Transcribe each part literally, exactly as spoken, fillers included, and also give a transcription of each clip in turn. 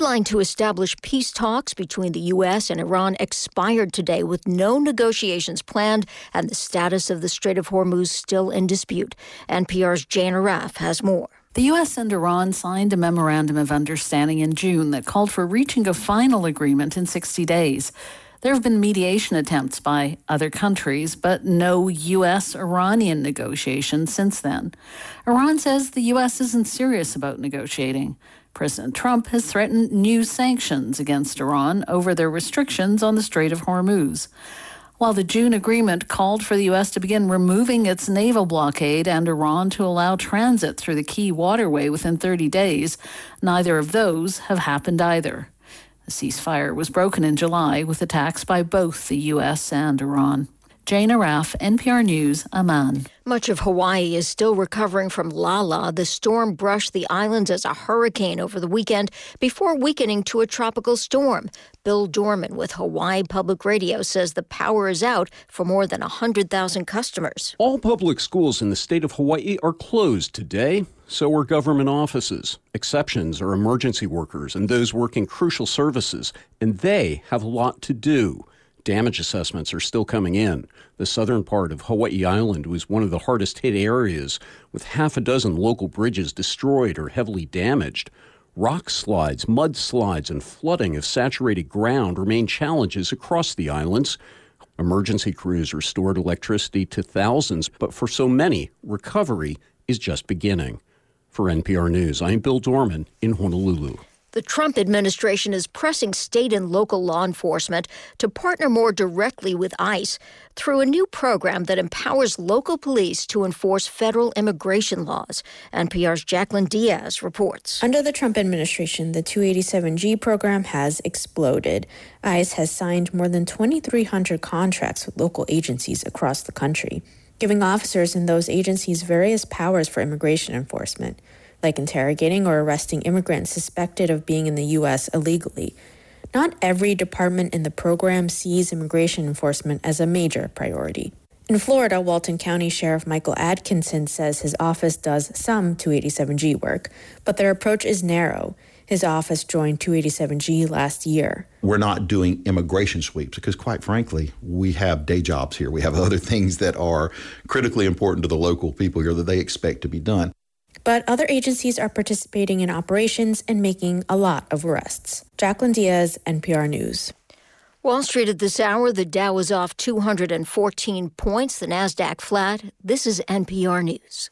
deadline to establish peace talks between the U S and Iran expired today with no negotiations planned and the status of the Strait of Hormuz still in dispute. N P R's Jane Araf has more. The U S and Iran signed a memorandum of understanding in June that called for reaching a final agreement in sixty days. There have been mediation attempts by other countries, but no U S-Iranian negotiations since then. Iran says the U S isn't serious about negotiating. President Trump has threatened new sanctions against Iran over their restrictions on the Strait of Hormuz. While the June agreement called for the U S to begin removing its naval blockade and Iran to allow transit through the key waterway within thirty days, neither of those have happened either. The ceasefire was broken in July with attacks by both the U S and Iran. Jane Araf, N P R News, Amman. Much of Hawaii is still recovering from Lala. The storm brushed the islands as a hurricane over the weekend before weakening to a tropical storm. Bill Dorman with Hawaii Public Radio says the power is out for more than one hundred thousand customers. All public schools in the state of Hawaii are closed today. So are government offices. Exceptions are emergency workers and those working crucial services, and they have a lot to do. Damage assessments are still coming in. The southern part of Hawaii Island was one of the hardest hit areas, with half a dozen local bridges destroyed or heavily damaged. Rock slides, mudslides, and flooding of saturated ground remain challenges across the islands. Emergency crews restored electricity to thousands, but for so many, recovery is just beginning. For N P R News, I'm Bill Dorman in Honolulu. The Trump administration is pressing state and local law enforcement to partner more directly with ICE through a new program that empowers local police to enforce federal immigration laws. N P R's Jacqueline Diaz reports. Under the Trump administration, the two eighty-seven G program has exploded. ICE has signed more than twenty-three hundred contracts with local agencies across the country, giving officers in those agencies various powers for immigration enforcement, like interrogating or arresting immigrants suspected of being in the U S illegally. Not every department in the program sees immigration enforcement as a major priority. In Florida, Walton County Sheriff Michael Atkinson says his office does some two eighty-seven G work, but their approach is narrow. His office joined two eighty-seven G last year. We're not doing immigration sweeps because, quite frankly, we have day jobs here. We have other things that are critically important to the local people here that they expect to be done. But other agencies are participating in operations and making a lot of arrests. Jacqueline Diaz, N P R News. Wall Street at this hour, the Dow is off two hundred fourteen points, the Nasdaq flat. This is N P R News.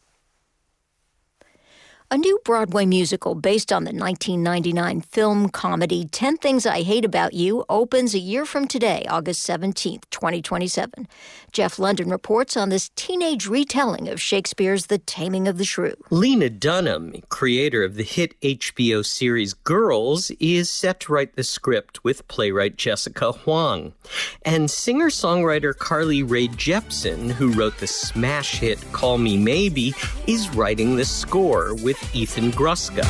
A new Broadway musical based on the nineteen ninety-nine film comedy ten Things I Hate About You opens a year from today, August seventeenth, twenty twenty-seven. Jeff London reports on this teenage retelling of Shakespeare's The Taming of the Shrew. Lena Dunham, creator of the hit H B O series Girls, is set to write the script with playwright Jessica Huang. And singer-songwriter Carly Rae Jepsen, who wrote the smash hit Call Me Maybe, is writing the score with Ethan Gruska.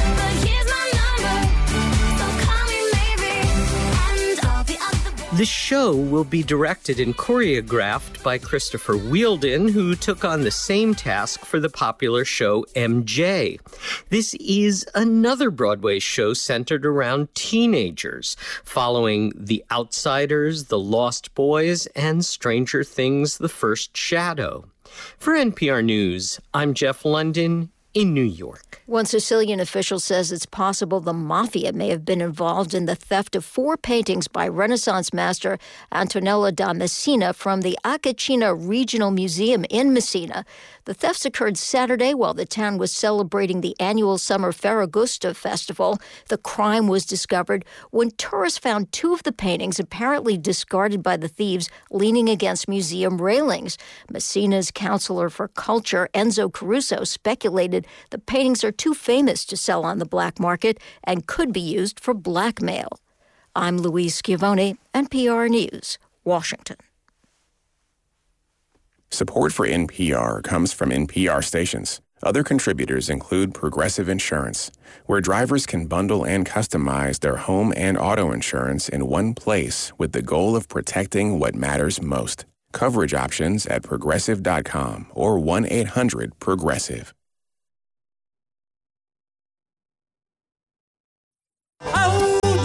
The show will be directed and choreographed by Christopher Wheeldon, who took on the same task for the popular show M J. This is another Broadway show centered around teenagers, following The Outsiders, The Lost Boys, and Stranger Things, The First Shadow. For N P R News, I'm Jeff London in New York. One Sicilian official says it's possible the mafia may have been involved in the theft of four paintings by Renaissance master Antonello da Messina from the Acacina Regional Museum in Messina. The thefts occurred Saturday while the town was celebrating the annual summer Ferragosto festival. The crime was discovered when tourists found two of the paintings apparently discarded by the thieves leaning against museum railings. Messina's counselor for culture, Enzo Caruso, speculated the paintings are too famous to sell on the black market and could be used for blackmail. I'm Louise Schiavone, N P R News, Washington. Support for N P R comes from N P R stations. Other contributors include Progressive Insurance, where drivers can bundle and customize their home and auto insurance in one place with the goal of protecting what matters most. Coverage options at progressive dot com or one eight hundred progressive. Oh,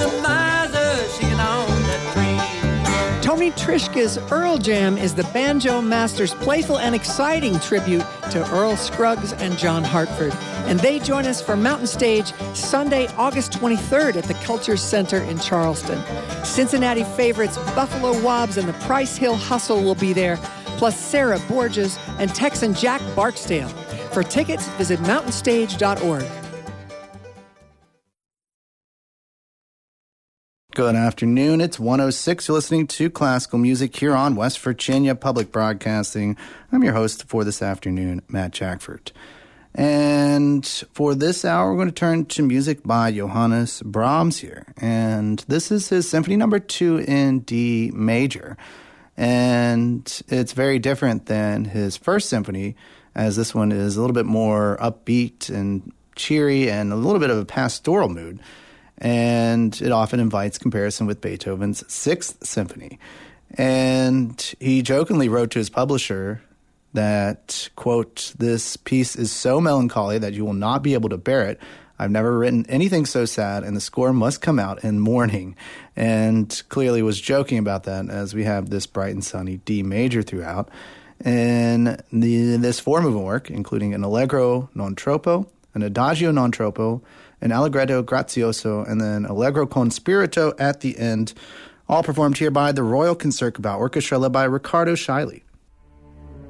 Joni Trishka's Earl Jam is the banjo master's playful and exciting tribute to Earl Scruggs and John Hartford. And they join us for Mountain Stage Sunday, August twenty-third at the Culture Center in Charleston. Cincinnati favorites Buffalo Wobbs and the Price Hill Hustle will be there, plus Sarah Borges and Texan Jack Barksdale. For tickets, visit mountain stage dot org. Good afternoon. It's one oh six. You're listening to Classical Music here on West Virginia Public Broadcasting. I'm your host for this afternoon, Matt Jackford. And for this hour, we're going to turn to music by Johannes Brahms here. And this is his Symphony Number Two in D major. And it's very different than his first symphony, as this one is a little bit more upbeat and cheery and a little bit of a pastoral mood. And it often invites comparison with Beethoven's Sixth Symphony. And he jokingly wrote to his publisher that, quote, "This piece is so melancholy that you will not be able to bear it. I've never written anything so sad, and the score must come out in mourning." And clearly was joking about that, as we have this bright and sunny D major throughout. And the, this four-movement work, including an Allegro non troppo, an Adagio non troppo, an Allegretto grazioso, and then Allegro con spirito at the end, all performed here by the Royal Concertgebouw Orchestra led by Riccardo Scheili.